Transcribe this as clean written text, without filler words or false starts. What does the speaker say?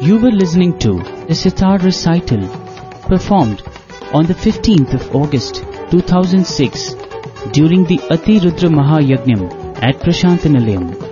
You were listening to the Sitar recital performed on the 15th of August 2006 during the Ati Rudra Mahayagnyam at Prashantanilayam.